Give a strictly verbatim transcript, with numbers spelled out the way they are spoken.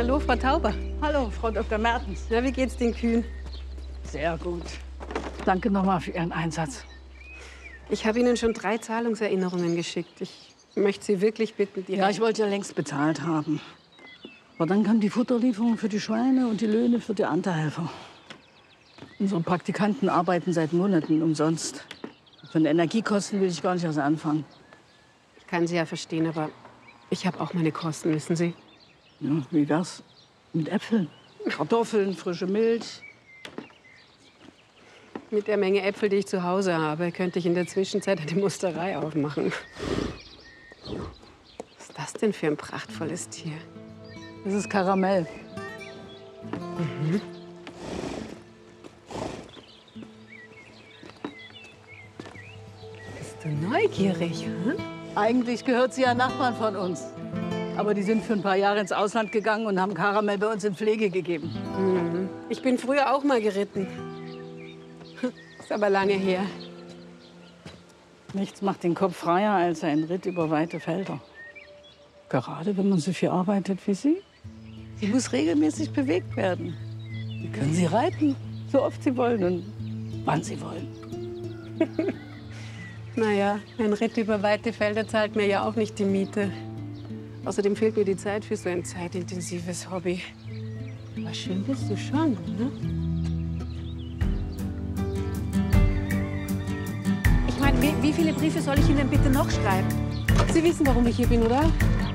Hallo, Frau Tauber. Hallo, Frau Doktor Mertens. Ja, wie geht's den Kühen? Sehr gut. Danke nochmal für Ihren Einsatz. Ich habe Ihnen schon drei Zahlungserinnerungen geschickt. Ich möchte Sie wirklich bitten, die... Ja, ich wollte ja längst bezahlt haben. Aber dann kam die Futterlieferung für die Schweine und die Löhne für die Erntehelfer. Unsere Praktikanten arbeiten seit Monaten umsonst. Von Energiekosten will ich gar nicht erst anfangen. Ich kann Sie ja verstehen, aber ich habe auch meine Kosten, wissen Sie. Ja, wie wär's mit Äpfeln? Kartoffeln, frische Milch. Mit der Menge Äpfel, die ich zu Hause habe, könnte ich in der Zwischenzeit eine Musterei aufmachen. Was ist das denn für ein prachtvolles Tier? Das ist Karamell. Mhm. Bist du neugierig, hm? Eigentlich gehört sie ja Nachbarn von uns. Aber die sind für ein paar Jahre ins Ausland gegangen und haben Karamell bei uns in Pflege gegeben. Mhm. Ich bin früher auch mal geritten. Ist aber lange her. Nichts macht den Kopf freier als ein Ritt über weite Felder. Gerade wenn man so viel arbeitet wie Sie. Sie muss regelmäßig bewegt werden. Dann können Sie reiten, so oft Sie wollen und wann Sie wollen. Naja, ein Ritt über weite Felder zahlt mir ja auch nicht die Miete. Außerdem fehlt mir die Zeit für so ein zeitintensives Hobby. Aber schön bist du schon, ne? Ich meine, wie, wie viele Briefe soll ich Ihnen bitte noch schreiben? Sie wissen, warum ich hier bin, oder?